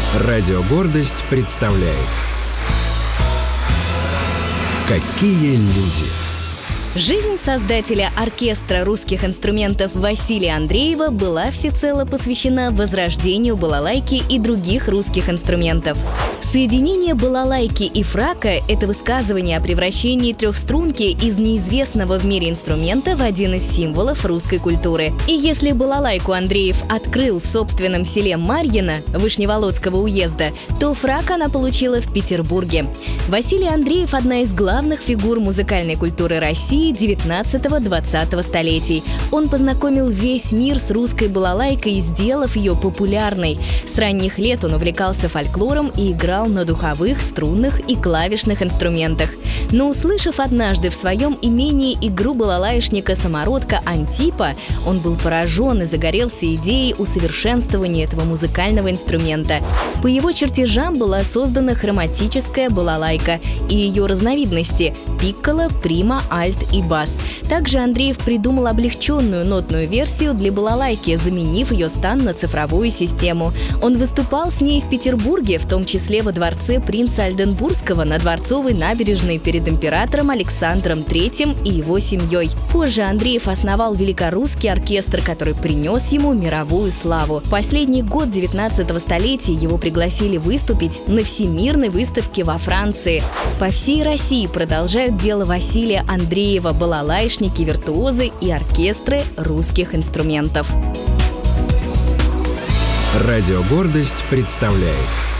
Радио «Гордость» представляет «Какие люди». Жизнь создателя оркестра русских инструментов Василия Андреева была всецело посвящена возрождению балалайки и других русских инструментов. Соединение балалайки и фрака – это высказывание о превращении трехструнки из неизвестного в мире инструмента в один из символов русской культуры. И если балалайку Андреев открыл в собственном селе Марьино Вышневолодского уезда, то фрак она получила в Петербурге. Василий Андреев – одна из главных фигур музыкальной культуры России 19-20 столетий. Он познакомил весь мир с русской балалайкой, сделав ее популярной. С ранних лет он увлекался фольклором и играл на духовых, струнных и клавишных инструментах. Но, услышав однажды в своем имении игру балалаишника-самородка Антипа, он был поражен и загорелся идеей усовершенствования этого музыкального инструмента. По его чертежам была создана хроматическая балалайка и ее разновидности – пикколо, прима, альт и бас. Также Андреев придумал облегченную нотную версию для балалайки, заменив ее стан на цифровую систему. Он выступал с ней в Петербурге, в том числе во дворце принца Ольденбургского на Дворцовой набережной перед императором Александром III и его семьей. Позже Андреев основал Великорусский оркестр, который принес ему мировую славу. В последний год 19-го столетия его пригласили выступить на Всемирной выставке во Франции. По всей России продолжают дело Василия Андреева балалайшники, виртуозы и оркестры русских инструментов. Радио «Гордость» представляет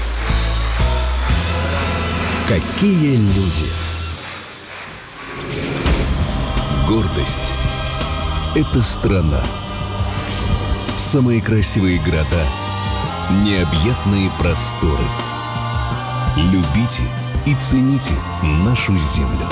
«Какие люди». Гордость – это страна. Самые красивые города, необъятные просторы. Любите и цените нашу землю.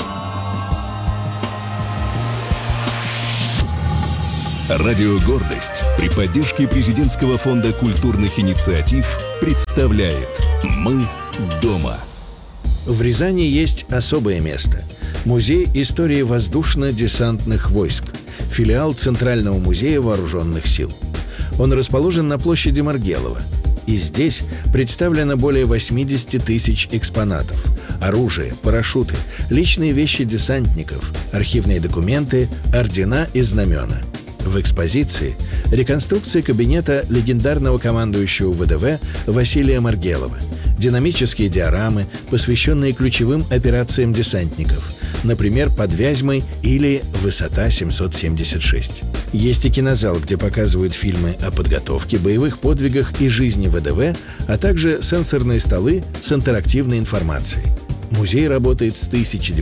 Радио «Гордость» при поддержке Президентского фонда культурных инициатив представляет «Мы дома». В Рязани есть особое место – Музей истории воздушно-десантных войск, филиал Центрального музея вооруженных сил. Он расположен на площади Маргелова. И здесь представлено более 80 тысяч экспонатов. Оружие, парашюты, личные вещи десантников, архивные документы, ордена и знамена. В экспозиции реконструкция кабинета легендарного командующего ВДВ Василия Маргелова, динамические диорамы, посвященные ключевым операциям десантников, например, под Вязьмой или «Высота 776». Есть и кинозал, где показывают фильмы о подготовке, боевых подвигах и жизни ВДВ, а также сенсорные столы с интерактивной информацией. Музей работает с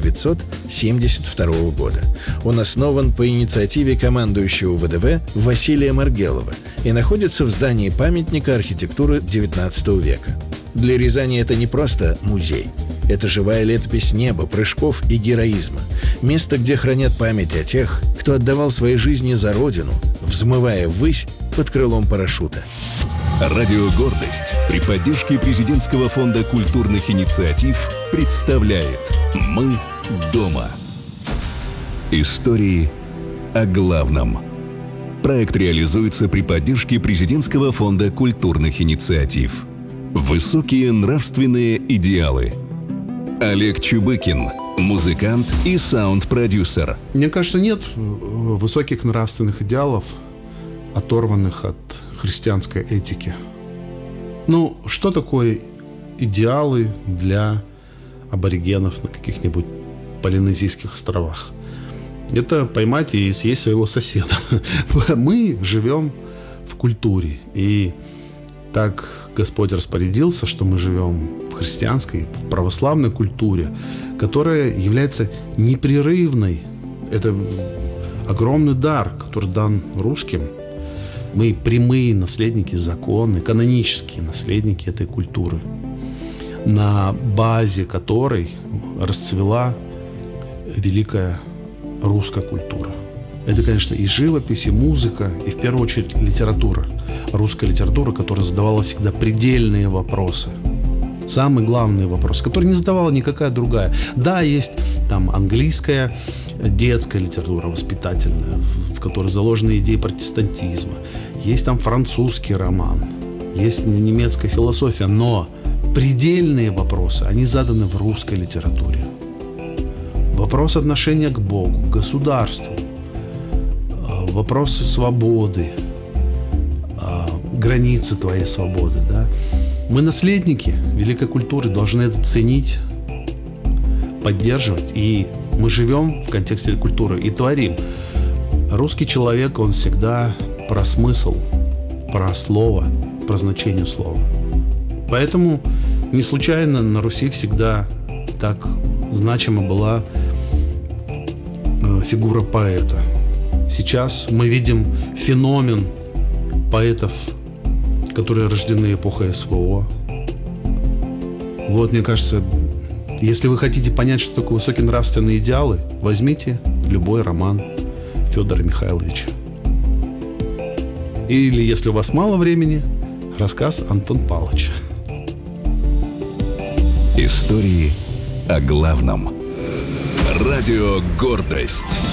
1972 года. Он основан по инициативе командующего ВДВ Василия Маргелова и находится в здании памятника архитектуры XIX века. Для Рязани это не просто музей. Это живая летопись неба, прыжков и героизма. Место, где хранят память о тех, кто отдавал свои жизни за Родину, взмывая ввысь под крылом парашюта. Радио «Гордость» при поддержке Президентского фонда культурных инициатив представляет «Мы дома». Истории о главном. Проект реализуется при поддержке Президентского фонда культурных инициатив. Высокие нравственные идеалы. Олег Чубыкин, музыкант и саунд-продюсер. Мне кажется, нет высоких нравственных идеалов, оторванных от христианской этики. Ну, что такое идеалы для аборигенов на каких-нибудь Полинезийских островах? Это поймать и съесть своего соседа. Мы живем в культуре, и так Господь распорядился, что мы живем в христианской, в православной культуре, которая является непрерывной. Это огромный дар, который дан русским. Мы прямые наследники закона, канонические наследники этой культуры, на базе которой расцвела великая русская культура. Это, конечно, и живопись, и музыка, и в первую очередь литература. Русская литература, которая задавала всегда предельные вопросы. Самый главный вопрос, который не задавала никакая другая. Да, есть там английская детская литература воспитательная, в которой заложены идеи протестантизма. Есть там французский роман. есть немецкая философия, но предельные вопросы, они заданы в русской литературе. Вопрос отношения к Богу, к государству, вопросы свободы, границы твоей свободы. Да? Мы, наследники великой культуры, должны это ценить, поддерживать. И мы живем в контексте культуры и творим. Русский человек, он всегда про смысл, про слово, про значение слова. Поэтому не случайно на Руси всегда так значима была фигура поэта. Сейчас мы видим феномен поэтов, которые рождены эпохой СВО. Вот, мне кажется, если вы хотите понять, что такое высокие нравственные идеалы, возьмите любой роман Федора Михайловича. Или, если у вас мало времени, рассказ Антон Палыча. Истории о главном. Радио «Гордость».